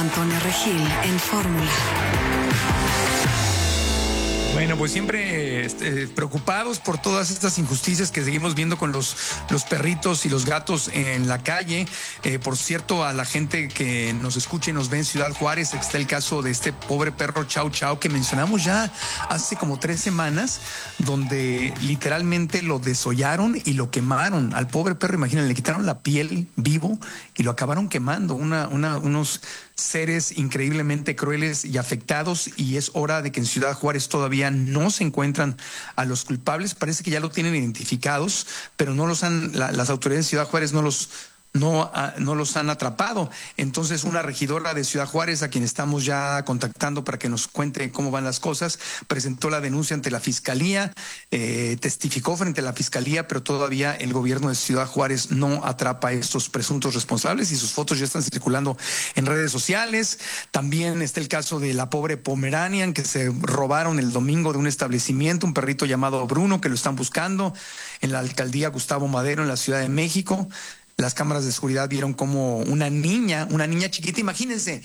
Antonio Regil en Fórmula. Bueno, pues siempre preocupados por todas estas injusticias que seguimos viendo con los perritos y los gatos en la calle. Por cierto, a la gente que nos escucha y nos ve en Ciudad Juárez, está el caso de este pobre perro Chau Chau que mencionamos ya hace como 3 semanas, donde literalmente lo desollaron y lo quemaron. Al pobre perro, imagínense, le quitaron la piel vivo y lo acabaron quemando. Unos seres increíblemente crueles y afectados, y es hora de que en Ciudad Juárez todavía no se encuentran a los culpables. Parece que ya lo tienen identificados, pero no los han, las autoridades de Ciudad Juárez no los han atrapado. Entonces, una regidora de Ciudad Juárez, a quien estamos ya contactando para que nos cuente cómo van las cosas, presentó la denuncia ante la Fiscalía, testificó frente a la Fiscalía, pero todavía el gobierno de Ciudad Juárez no atrapa a estos presuntos responsables y sus fotos ya están circulando en redes sociales. También está el caso de la pobre Pomeranian que se robaron el domingo de un establecimiento, un perrito llamado Bruno, que lo están buscando en la alcaldía Gustavo Madero en la Ciudad de México. Las cámaras de seguridad vieron como una niña chiquita, imagínense,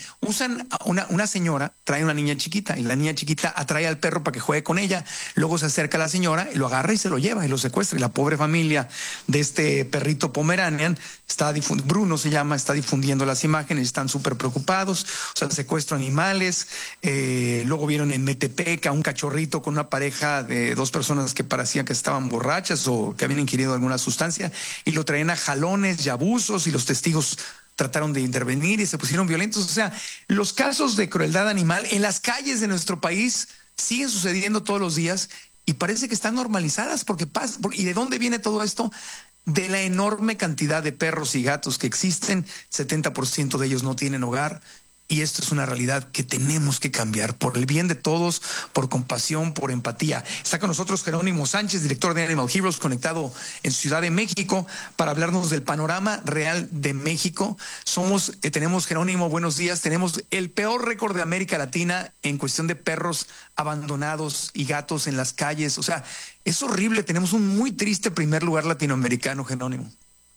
una señora trae una niña chiquita y la niña chiquita atrae al perro para que juegue con ella, luego se acerca a la señora y lo agarra y se lo lleva y lo secuestra. Y la pobre familia de este perrito Pomeranian, Bruno se llama, está difundiendo las imágenes, están súper preocupados, o sea, secuestro de animales. Luego vieron en Metepec a un cachorrito con una pareja de 2 personas que parecían que estaban borrachas o que habían ingerido alguna sustancia y lo traían a jalones y abusos, y los testigos trataron de intervenir y se pusieron violentos. O sea, los casos de crueldad animal en las calles de nuestro país siguen sucediendo todos los días y parece que están normalizadas porque pasa. ¿Y de dónde viene todo esto? De la enorme cantidad de perros y gatos que existen. 70% de ellos no tienen hogar. Y esto es una realidad que tenemos que cambiar por el bien de todos, por compasión, por empatía. Está con nosotros Jerónimo Sánchez, director de Animal Heroes, conectado en Ciudad de México para hablarnos del panorama real de México. Tenemos, Jerónimo, buenos días. Tenemos el peor récord de América Latina en cuestión de perros abandonados y gatos en las calles. O sea, es horrible. Tenemos un muy triste primer lugar latinoamericano, Jerónimo.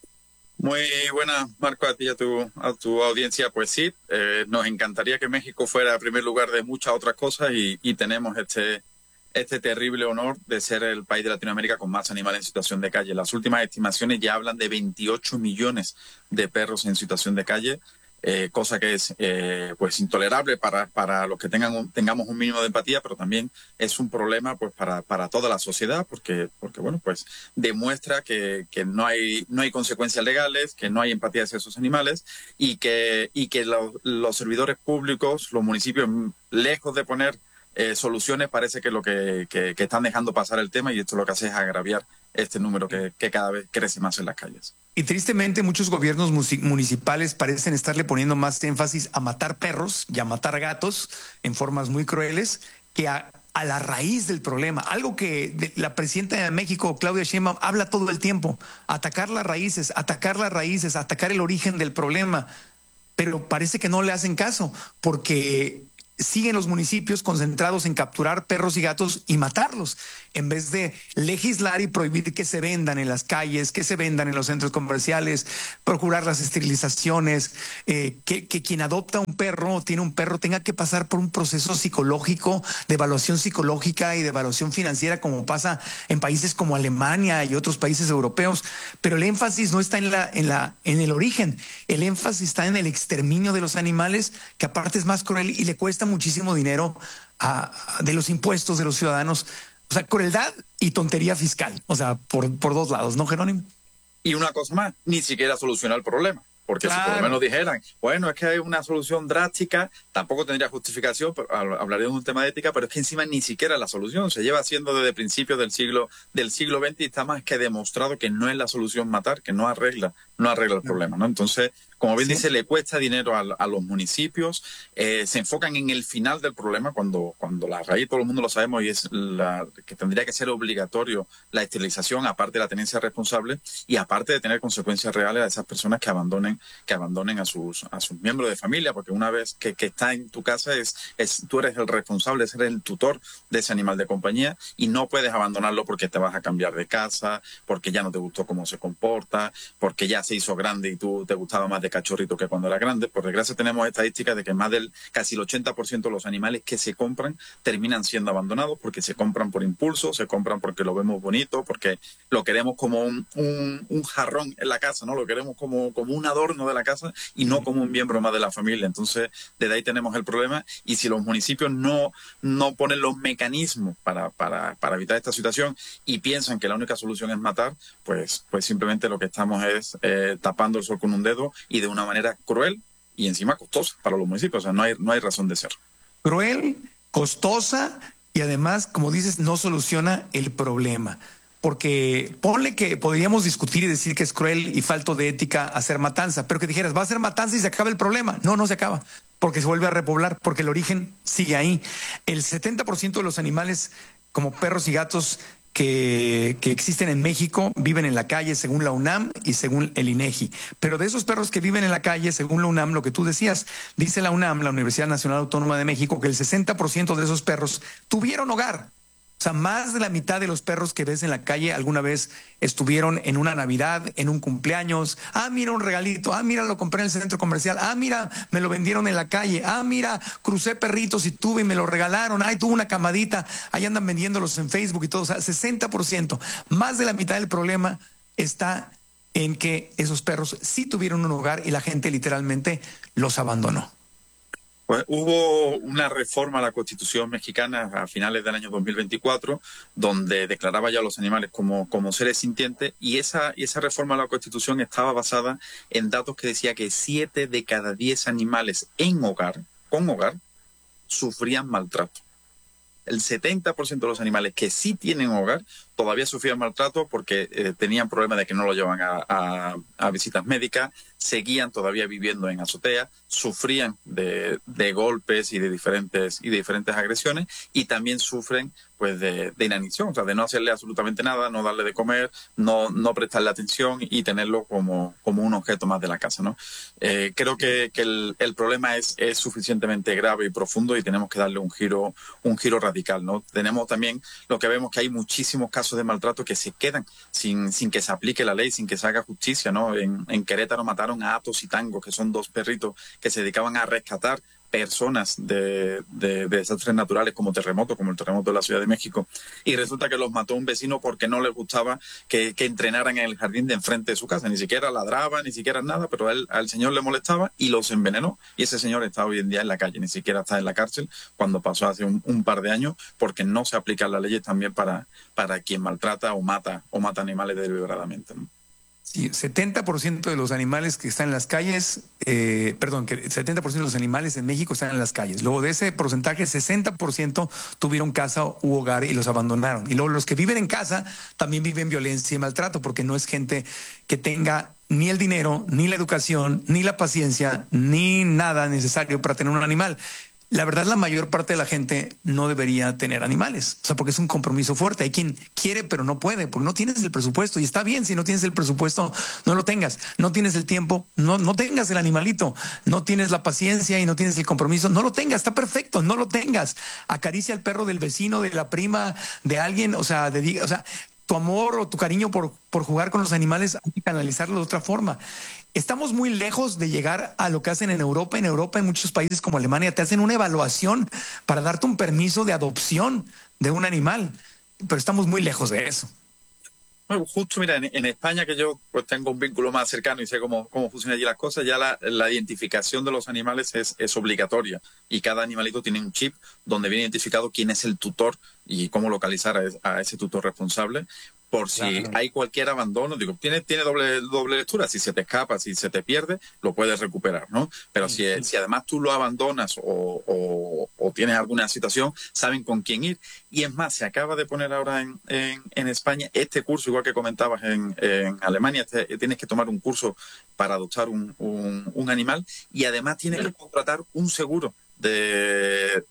Muy buena, Marco, a ti y a tu audiencia. Pues sí, nos encantaría que México fuera el primer lugar de muchas otras cosas y tenemos este terrible honor de ser el país de Latinoamérica con más animales en situación de calle. Las últimas estimaciones ya hablan de 28 millones de perros en situación de calle, cosa que es pues intolerable para los que tengamos un mínimo de empatía, pero también es un problema pues para toda la sociedad porque bueno, pues demuestra que no hay consecuencias legales, que no hay empatía hacia esos animales y que los servidores públicos, los municipios, lejos de poner soluciones, parece que lo que están dejando pasar el tema, y esto lo que hace es agraviar este número que cada vez crece más en las calles. Y tristemente muchos gobiernos municipales parecen estarle poniendo más énfasis a matar perros y a matar gatos en formas muy crueles que a la raíz del problema. Algo que la presidenta de México, Claudia Sheinbaum, habla todo el tiempo. Atacar las raíces, atacar el origen del problema. Pero parece que no le hacen caso porque siguen los municipios concentrados en capturar perros y gatos y matarlos, en vez de legislar y prohibir que se vendan en las calles, que se vendan en los centros comerciales, procurar las esterilizaciones, que quien adopta un perro o tiene un perro tenga que pasar por un proceso psicológico, de evaluación psicológica y de evaluación financiera, como pasa en países como Alemania y otros países europeos. Pero el énfasis no está en el origen, el énfasis está en el exterminio de los animales, que aparte es más cruel y le cuesta muchísimo dinero de los impuestos de los ciudadanos. O sea, crueldad y tontería fiscal. O sea, por 2 lados, ¿no, Jerónimo? Y una cosa más, ni siquiera soluciona el problema. Porque claro, si por lo menos dijeran, bueno, es que hay una solución drástica, tampoco tendría justificación, pero hablaríamos de un tema de ética, pero es que encima ni siquiera la solución. Se lleva haciendo desde principios del siglo XX y está más que demostrado que no es la solución matar, que no arregla el problema, ¿no? Entonces, como bien dice, le cuesta dinero a los municipios, se enfocan en el final del problema cuando la raíz, todo el mundo lo sabemos, y es que tendría que ser obligatorio la esterilización, aparte de la tenencia responsable y aparte de tener consecuencias reales a esas personas que abandonen a sus miembros de familia, porque una vez que está en tu casa tú eres el responsable, eres el tutor de ese animal de compañía y no puedes abandonarlo porque te vas a cambiar de casa, porque ya no te gustó cómo se comporta, porque ya se hizo grande y tú te gustaba más de de cachorrito que cuando era grande. Por desgracia tenemos estadísticas de que más del casi el 80% de los animales que se compran terminan siendo abandonados porque se compran por impulso, se compran porque lo vemos bonito, porque lo queremos como un jarrón en la casa, ¿no? Lo queremos como un adorno de la casa y no como un miembro más de la familia. Entonces, desde ahí tenemos el problema, y si los municipios no ponen los mecanismos para evitar esta situación y piensan que la única solución es matar, pues simplemente lo que estamos es tapando el sol con un dedo, y de una manera cruel y encima costosa para los municipios. O sea, no hay razón de ser. Cruel, costosa, y además, como dices, no soluciona el problema. Porque ponle que podríamos discutir y decir que es cruel y falto de ética hacer matanza, pero que dijeras, va a ser matanza y se acaba el problema. No se acaba, porque se vuelve a repoblar, porque el origen sigue ahí. El 70% de los animales, como perros y gatos, que existen en México viven en la calle, según la UNAM y según el INEGI. Pero de esos perros que viven en la calle, según la UNAM, lo que tú decías, dice la UNAM, la Universidad Nacional Autónoma de México, que el 60% de esos perros tuvieron hogar. O sea, más de la mitad de los perros que ves en la calle alguna vez estuvieron en una Navidad, en un cumpleaños. Ah, mira un regalito. Ah, mira, lo compré en el centro comercial. Ah, mira, me lo vendieron en la calle. Ah, mira, crucé perritos y tuve y me lo regalaron. Ay, tuve una camadita. Ahí andan vendiéndolos en Facebook y todo. O sea, 60%. Más de la mitad del problema está en que esos perros sí tuvieron un hogar y la gente literalmente los abandonó. Pues hubo una reforma a la Constitución mexicana a finales del año 2024, donde declaraba ya a los animales como seres sintientes, y esa reforma a la Constitución estaba basada en datos que decía que 7 de cada 10 animales con hogar, sufrían maltrato. El 70% de los animales que sí tienen hogar todavía sufrían maltrato porque tenían problemas de que no lo llevan a visitas médicas, seguían todavía viviendo en azotea, sufrían de golpes y de diferentes agresiones, y también sufren pues de inanición, o sea, de no hacerle absolutamente nada, no darle de comer, no prestarle atención y tenerlo como un objeto más de la casa, ¿no? Creo que el problema es suficientemente grave y profundo, y tenemos que darle un giro radical, ¿no? Tenemos también lo que vemos, que hay muchísimos casos de maltrato que se quedan sin que se aplique la ley, sin que se haga justicia, ¿no? En Querétaro mataron a Atos y Tango, que son 2 perritos que se dedicaban a rescatar personas de desastres naturales como el terremoto de la Ciudad de México, y resulta que los mató un vecino porque no les gustaba que entrenaran en el jardín de enfrente de su casa. Ni siquiera ladraba, ni siquiera nada, pero al señor le molestaba y los envenenó, y ese señor está hoy en día en la calle, ni siquiera está en la cárcel, cuando pasó hace un par de años, porque no se aplican las leyes también para quien maltrata o mata animales deliberadamente, ¿no? Sí, 70% de los animales que están en las calles, que 70% de los animales en México están en las calles. Luego de ese porcentaje, 60% tuvieron casa u hogar y los abandonaron. Y luego los que viven en casa también viven violencia y maltrato, porque no es gente que tenga ni el dinero, ni la educación, ni la paciencia, ni nada necesario para tener un animal. La verdad, la mayor parte de la gente no debería tener animales, o sea, porque es un compromiso fuerte. Hay quien quiere, pero no puede, porque no tienes el presupuesto, y está bien si no tienes el presupuesto, no lo tengas, no tienes el tiempo, no tengas el animalito, no tienes la paciencia y no tienes el compromiso, no lo tengas, está perfecto, no lo tengas. Acaricia al perro del vecino, de la prima, de alguien, o sea, tu amor o tu cariño por jugar con los animales hay que canalizarlo de otra forma. Estamos muy lejos de llegar a lo que hacen en Europa. En Europa, en muchos países como Alemania, te hacen una evaluación para darte un permiso de adopción de un animal, pero estamos muy lejos de eso. Bueno, justo, mira, en España, que yo pues tengo un vínculo más cercano y sé cómo funcionan allí las cosas, ya la identificación de los animales es obligatoria, y cada animalito tiene un chip donde viene identificado quién es el tutor y cómo localizar a ese tutor responsable, por si hay cualquier abandono. Digo, tiene doble lectura. Si se te escapa, si se te pierde, lo puedes recuperar, ¿no? Pero si además tú lo abandonas o tienes alguna situación, saben con quién ir. Y es más, se acaba de poner ahora en España este curso, igual que comentabas en Alemania, tienes que tomar un curso para adoptar un animal, y además tienes que contratar un seguro de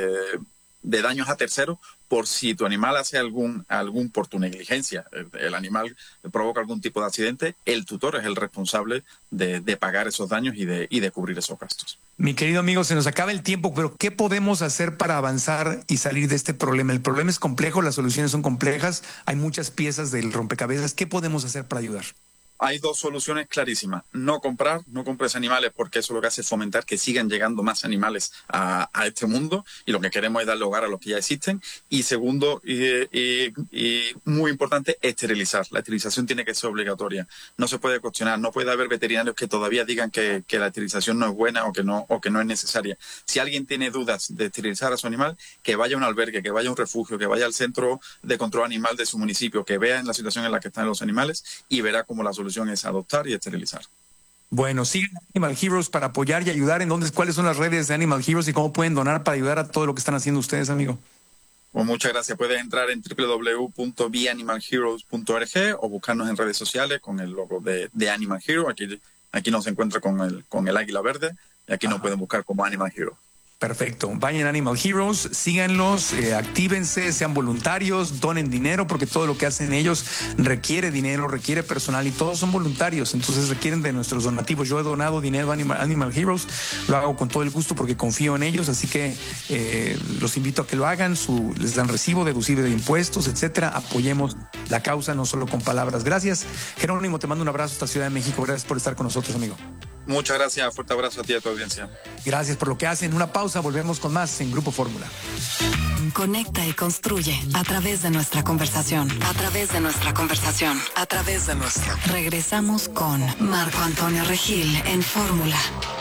daños a terceros, por si tu animal hace algún por tu negligencia, el animal provoca algún tipo de accidente, el tutor es el responsable de pagar esos daños y de cubrir esos gastos. Mi querido amigo, se nos acaba el tiempo, pero ¿qué podemos hacer para avanzar y salir de este problema? El problema es complejo, las soluciones son complejas, hay muchas piezas del rompecabezas. ¿Qué podemos hacer para ayudar? hay dos soluciones clarísimas. No compres animales, porque eso lo que hace es fomentar que sigan llegando más animales a este mundo, y lo que queremos es darle hogar a los que ya existen. Y segundo, y muy importante, esterilizar. La esterilización tiene que ser obligatoria. No se puede cuestionar. No puede haber veterinarios que todavía digan que la esterilización no es buena o que no es necesaria. Si alguien tiene dudas de esterilizar a su animal, que vaya a un albergue, que vaya a un refugio, que vaya al centro de control animal de su municipio, que vea en la situación en la que están los animales y verá cómo la solución es adoptar y esterilizar. Bueno, sigan Animal Heroes para apoyar y ayudar. ¿Cuáles son las redes de Animal Heroes y cómo pueden donar para ayudar a todo lo que están haciendo ustedes, amigo? Pues muchas gracias. Puedes entrar en www.beanimalheroes.org o buscarnos en redes sociales con el logo de Animal Hero. Aquí nos encuentra con el águila verde, y aquí nos pueden buscar como Animal Hero. Perfecto. Vayan a Animal Heroes, síganlos, actívense, sean voluntarios, donen dinero, porque todo lo que hacen ellos requiere dinero, requiere personal, y todos son voluntarios, entonces requieren de nuestros donativos. Yo he donado dinero a Animal Heroes, lo hago con todo el gusto porque confío en ellos, así que los invito a que lo hagan, les dan recibo deducible de impuestos, etcétera. Apoyemos la causa, no solo con palabras. Gracias, Jerónimo, te mando un abrazo hasta Ciudad de México. Gracias por estar con nosotros, amigo. Muchas gracias, fuerte abrazo a ti y a tu audiencia. Gracias por lo que hacen. Una pausa, volvemos con más en Grupo Fórmula. Conecta y construye a través de nuestra conversación. A través de nuestra conversación. A través de nuestra. Regresamos con Marco Antonio Regil en Fórmula.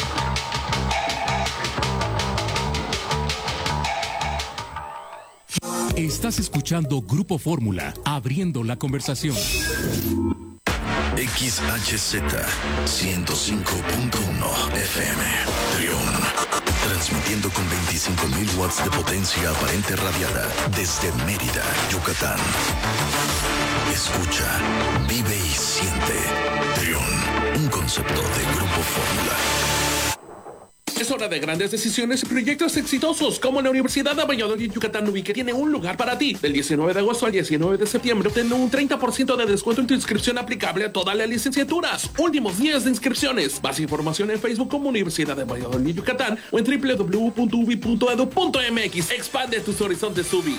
Estás escuchando Grupo Fórmula, abriendo la conversación. XHZ 105.1 FM Trión, transmitiendo con 25.000 watts de potencia aparente radiada desde Mérida, Yucatán. Escucha, vive y siente Trión, un concepto de Grupo Fórmula. Es hora de grandes decisiones y proyectos exitosos, como la Universidad de Valladolid, Yucatán, que tiene un lugar para ti. Del 19 de agosto al 19 de septiembre, obtén un 30% de descuento en tu inscripción aplicable a todas las licenciaturas. Últimos días de inscripciones. Más información en Facebook como Universidad de Valladolid, Yucatán, o en www.ubi.edu.mx. Expande tus horizontes, UBI.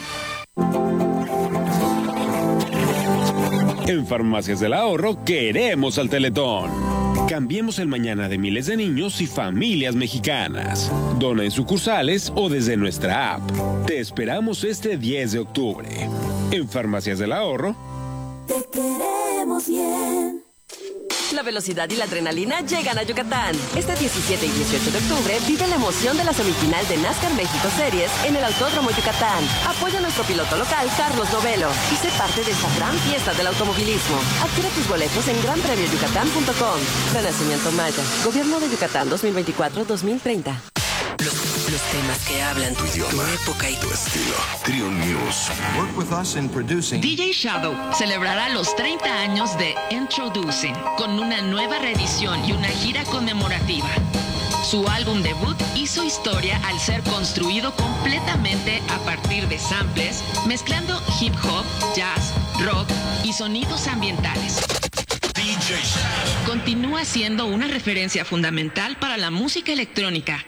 En Farmacias del Ahorro queremos al Teletón. Cambiemos el mañana de miles de niños y familias mexicanas. Dona en sucursales o desde nuestra app. Te esperamos este 10 de octubre. En Farmacias del Ahorro. Te queremos bien. La velocidad y la adrenalina llegan a Yucatán. Este 17 y 18 de octubre vive la emoción de la semifinal de NASCAR México Series en el Autódromo Yucatán. Apoya a nuestro piloto local, Carlos Novelo, y sé parte de esta gran fiesta del automovilismo. Adquiere tus boletos en granpremioyucatán.com. Renacimiento Maya. Gobierno de Yucatán 2024-2030. Los temas que hablan tu idioma, tu época y tu estilo. Trión News. Work with us in producing. DJ Shadow celebrará los 30 años de Introducing con una nueva reedición y una gira conmemorativa. Su álbum debut hizo historia al ser construido completamente a partir de samples, mezclando hip hop, jazz, rock y sonidos ambientales. DJ Shadow continúa siendo una referencia fundamental para la música electrónica.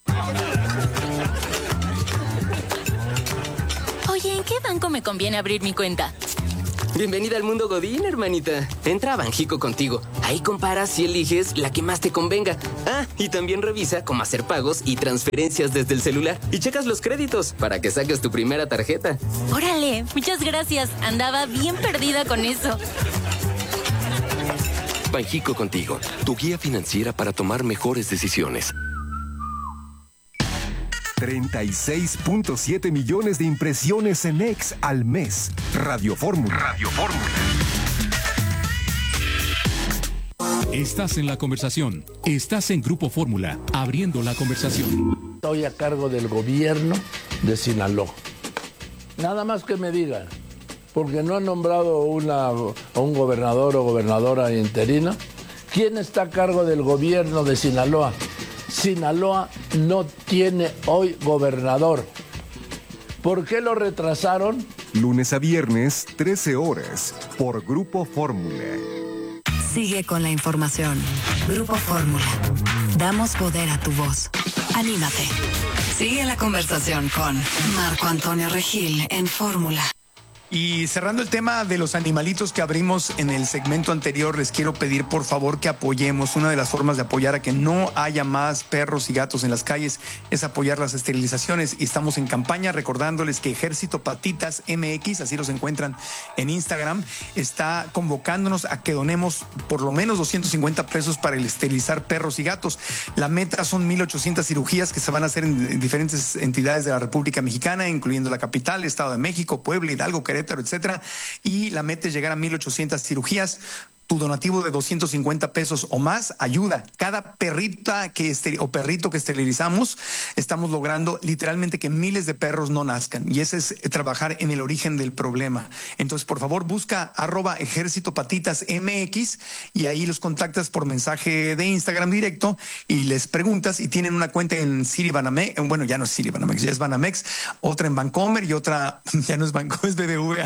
Oye, ¿en qué banco me conviene abrir mi cuenta? Bienvenida al mundo Godín, hermanita. Entra a Banjico contigo. Ahí comparas y eliges la que más te convenga. Ah, y también revisa cómo hacer pagos y transferencias desde el celular. Y checas los créditos para que saques tu primera tarjeta. Órale, muchas gracias. Andaba bien perdida con eso. Banjico contigo, tu guía financiera para tomar mejores decisiones. 36.7 millones de impresiones en X al mes. Radio Fórmula. Radio Fórmula. Estás en la conversación. Estás en Grupo Fórmula, abriendo la conversación. Estoy a cargo del gobierno de Sinaloa. Nada más que me digan, porque no han nombrado a un gobernador o gobernadora interina. ¿Quién está a cargo del gobierno de Sinaloa? Sinaloa no tiene hoy gobernador. ¿Por qué lo retrasaron? Lunes a viernes, 13 horas, por Grupo Fórmula. Sigue con la información. Grupo Fórmula. Damos poder a tu voz. Anímate. Sigue la conversación con Marco Antonio Regil en Fórmula. Y cerrando el tema de los animalitos que abrimos en el segmento anterior, les quiero pedir por favor que apoyemos. Una de las formas de apoyar a que no haya más perros y gatos en las calles es apoyar las esterilizaciones. Y estamos en campaña recordándoles que Ejército Patitas MX, así los encuentran en Instagram, está convocándonos a que donemos por lo menos 250 pesos para esterilizar perros y gatos. La meta son 1,800 cirugías que se van a hacer en diferentes entidades de la República Mexicana, incluyendo la capital, Estado de México, Puebla, Hidalgo, Querétaro, etcétera. Y la meta es llegar a 1,800 cirugías. Tu donativo de 250 pesos o más ayuda. Cada perrita o perrito que esterilizamos, estamos logrando literalmente que miles de perros no nazcan. Y ese es trabajar en el origen del problema. Entonces, por favor, busca @Ejército Patitas MX y ahí los contactas por mensaje de Instagram directo y les preguntas, y tienen una cuenta en Citibanamex. Bueno, ya no es Citibanamex, ya es Banamex, otra en Bancomer y otra ya no es Bancomer, es BBVA.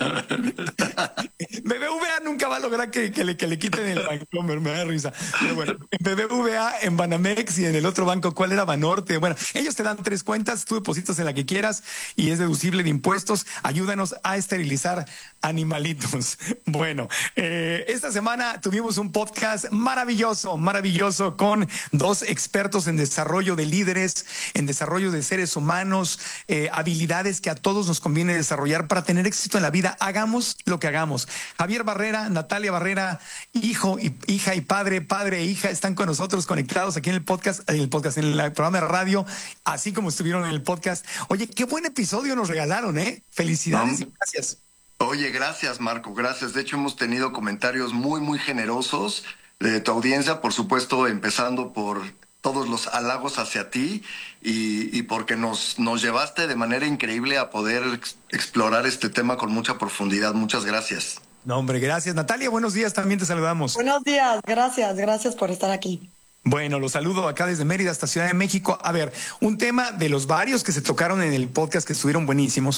BBVA nunca va a lograr que le quiten el Bancomer, me da risa. Pero bueno, en BBVA, en Banamex y en el otro banco, ¿cuál era? Banorte. Bueno, ellos te dan 3 cuentas, tú depositas en la que quieras y es deducible de impuestos. Ayúdanos a esterilizar animalitos. Bueno, esta semana tuvimos un podcast maravilloso con 2 expertos en desarrollo de líderes, en desarrollo de seres humanos, habilidades que a todos nos conviene desarrollar para tener éxito en la vida. Hagamos lo que hagamos. Javier Barrera, Natalia Barrera, hija y padre e hija, están con nosotros conectados aquí en el podcast, en el programa de radio, así como estuvieron en el podcast. Oye, qué buen episodio nos regalaron, Felicidades y gracias. Oye, gracias, Marco, gracias. De hecho, hemos tenido comentarios muy, muy generosos de tu audiencia, por supuesto, empezando por todos los halagos hacia ti y porque nos llevaste de manera increíble a poder explorar este tema con mucha profundidad. Muchas gracias. No, hombre, gracias. Natalia, buenos días, también te saludamos. Buenos días, gracias por estar aquí. Bueno, los saludo acá desde Mérida hasta Ciudad de México. A ver, un tema de los varios que se tocaron en el podcast que estuvieron buenísimos.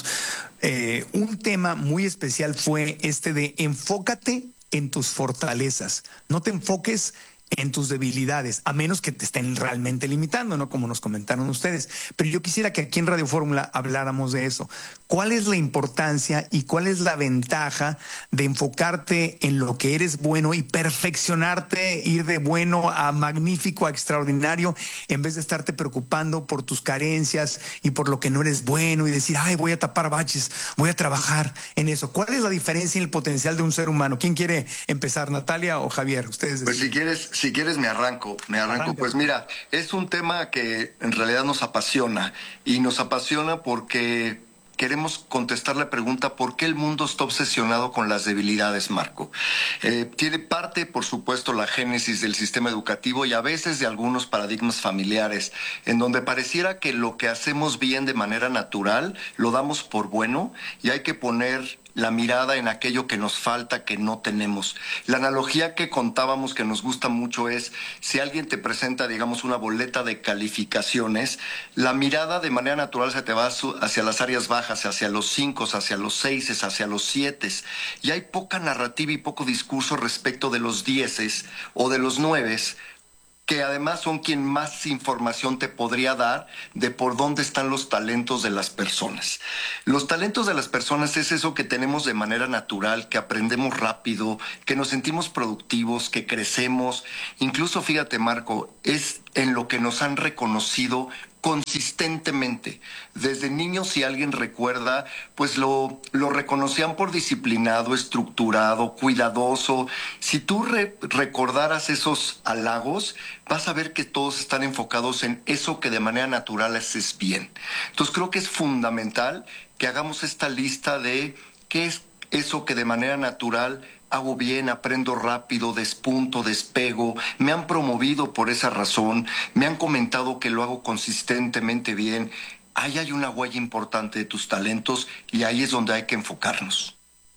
Un tema muy especial fue este de enfócate en tus fortalezas. No te enfoques en tus debilidades, a menos que te estén realmente limitando, ¿no? Como nos comentaron ustedes. Pero yo quisiera que aquí en Radio Fórmula habláramos de eso. ¿Cuál es la importancia y cuál es la ventaja de enfocarte en lo que eres bueno y perfeccionarte, ir de bueno a magnífico, a extraordinario, en vez de estarte preocupando por tus carencias y por lo que no eres bueno y decir, ay, voy a tapar baches, voy a trabajar en eso? ¿Cuál es la diferencia y el potencial de un ser humano? ¿Quién quiere empezar, Natalia o Javier? Ustedes pues si quieres me arranco. Pues mira, es un tema que en realidad nos apasiona y nos apasiona porque queremos contestar la pregunta ¿por qué el mundo está obsesionado con las debilidades, Marco? Tiene parte, por supuesto, la génesis del sistema educativo y a veces de algunos paradigmas familiares, en donde pareciera que lo que hacemos bien de manera natural lo damos por bueno y hay que poner la mirada en aquello que nos falta, que no tenemos. La analogía que contábamos que nos gusta mucho es, si alguien te presenta, digamos, una boleta de calificaciones, la mirada de manera natural se te va hacia las áreas bajas, hacia los 5, hacia los 6, hacia los 7. Y hay poca narrativa y poco discurso respecto de los 10 o de los 9, que además son quien más información te podría dar de por dónde están los talentos de las personas. Los talentos de las personas es eso que tenemos de manera natural, que aprendemos rápido, que nos sentimos productivos, que crecemos. Incluso, fíjate, Marco, es en lo que nos han reconocido consistentemente. Desde niños, si alguien recuerda, pues lo reconocían por disciplinado, estructurado, cuidadoso. Si tú recordaras esos halagos, vas a ver que todos están enfocados en eso que de manera natural haces bien. Entonces creo que es fundamental que hagamos esta lista de qué es eso que de manera natural hago bien, aprendo rápido, despunto, despego, me han promovido por esa razón, me han comentado que lo hago consistentemente bien. Ahí hay una huella importante de tus talentos y ahí es donde hay que enfocarnos.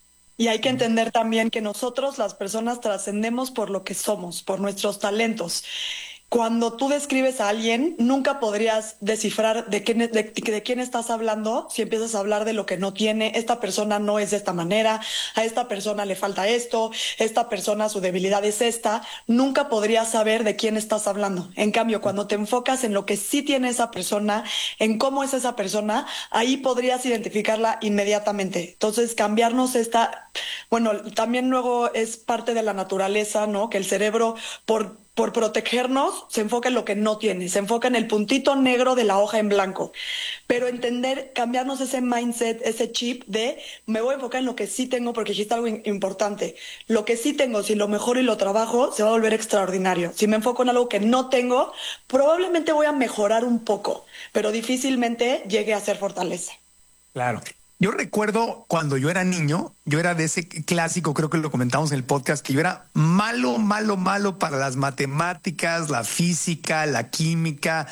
Y hay que entender también que nosotros, las personas, trascendemos por lo que somos, por nuestros talentos. cuando tú describes a alguien, nunca podrías descifrar de quién estás hablando si empiezas a hablar de lo que no tiene. Esta persona no es de esta manera, a esta persona le falta esto, esta persona su debilidad es esta. Nunca podrías saber de quién estás hablando. En cambio, cuando te enfocas en lo que sí tiene esa persona, en cómo es esa persona, ahí podrías identificarla inmediatamente. Entonces, cambiarnos también luego es parte de la naturaleza, ¿no? Que el cerebro, por protegernos, se enfoca en lo que no tiene, se enfoca en el puntito negro de la hoja en blanco. Pero cambiarnos ese mindset, ese chip de me voy a enfocar en lo que sí tengo, porque dijiste algo importante. Lo que sí tengo, si lo mejoro y lo trabajo, se va a volver extraordinario. Si me enfoco en algo que no tengo, probablemente voy a mejorar un poco, pero difícilmente llegue a ser fortaleza. Claro. Yo recuerdo cuando yo era niño, yo era de ese clásico, creo que lo comentamos en el podcast, que yo era malo para las matemáticas, la física, la química.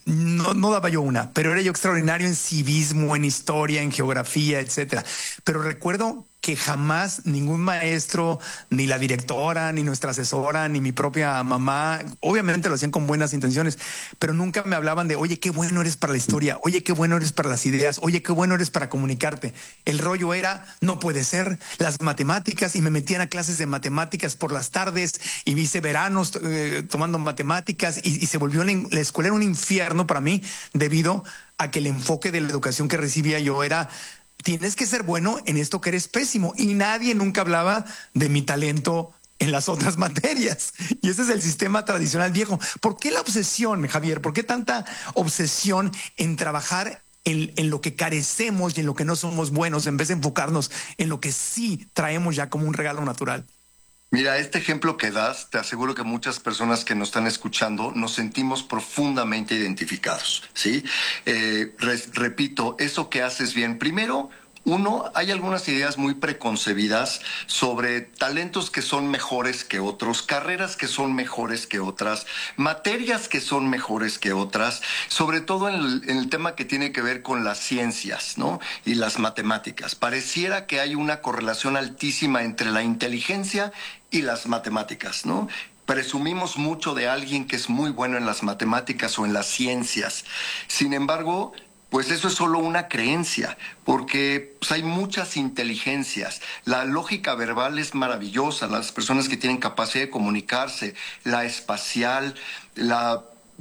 No daba yo una, pero era yo extraordinario en civismo, en historia, en geografía, etcétera. Pero recuerdo que jamás ningún maestro, ni la directora, ni nuestra asesora, ni mi propia mamá, obviamente lo hacían con buenas intenciones, pero nunca me hablaban de, oye, qué bueno eres para la historia, oye, qué bueno eres para las ideas, oye, qué bueno eres para comunicarte. El rollo era, no puede ser, las matemáticas, y me metían a clases de matemáticas por las tardes, y hice veranos tomando matemáticas, y se volvió la escuela era un infierno para mí, debido a que el enfoque de la educación que recibía yo era, tienes que ser bueno en esto que eres pésimo, y nadie nunca hablaba de mi talento en las otras materias. Y ese es el sistema tradicional viejo. ¿Por qué la obsesión, Javier? ¿Por qué tanta obsesión en trabajar en lo que carecemos y en lo que no somos buenos, en vez de enfocarnos en lo que sí traemos ya como un regalo natural? Mira, este ejemplo que das, te aseguro que muchas personas que nos están escuchando nos sentimos profundamente identificados, ¿sí? Repito, eso que haces bien. Primero, hay algunas ideas muy preconcebidas sobre talentos que son mejores que otros, carreras que son mejores que otras, materias que son mejores que otras, sobre todo en el tema que tiene que ver con las ciencias, ¿no? Y las matemáticas. Pareciera que hay una correlación altísima entre la inteligencia y las matemáticas, ¿no? Presumimos mucho de alguien que es muy bueno en las matemáticas o en las ciencias. Sin embargo, pues eso es solo una creencia, porque hay muchas inteligencias. La lógica verbal es maravillosa, las personas que tienen capacidad de comunicarse, la espacial, la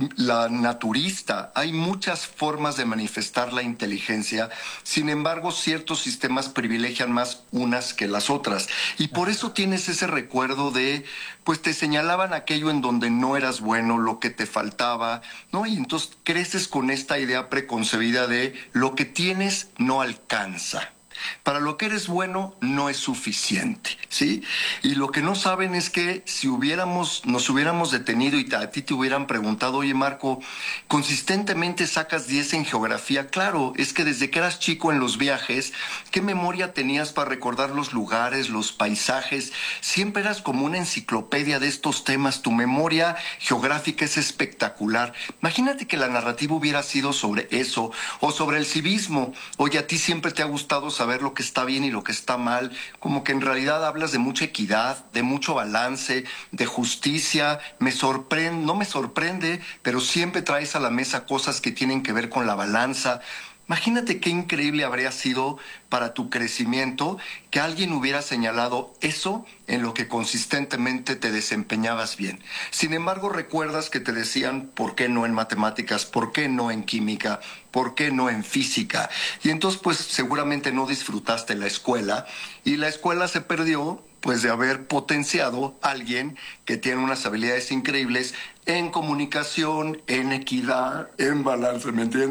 naturista. Hay muchas formas de manifestar la inteligencia. Sin embargo, ciertos sistemas privilegian más unas que las otras. Y por eso tienes ese recuerdo de, pues te señalaban aquello en donde no eras bueno, lo que te faltaba, ¿no? Y entonces creces con esta idea preconcebida de lo que tienes no alcanza. Para lo que eres bueno no es suficiente, ¿sí? Y lo que no saben es que si nos hubiéramos detenido y a ti te hubieran preguntado, oye Marco, consistentemente sacas 10 en geografía, claro, es que desde que eras chico en los viajes, ¿qué memoria tenías para recordar los lugares, los paisajes? Siempre eras como una enciclopedia de estos temas, tu memoria geográfica es espectacular. Imagínate que la narrativa hubiera sido sobre eso, o sobre el civismo. Oye, a ti siempre te ha gustado saber lo que está bien y lo que está mal, como que en realidad hablas de mucha equidad, de mucho balance, de justicia. No me sorprende, pero siempre traes a la mesa cosas que tienen que ver con la balanza. Imagínate qué increíble habría sido para tu crecimiento que alguien hubiera señalado eso en lo que consistentemente te desempeñabas bien. Sin embargo, recuerdas que te decían ¿por qué no en matemáticas? ¿Por qué no en química? ¿Por qué no en física? Y entonces pues seguramente no disfrutaste la escuela y la escuela se perdió pues de haber potenciado a alguien que tiene unas habilidades increíbles en comunicación, en equidad, en balance, ¿me entiendes?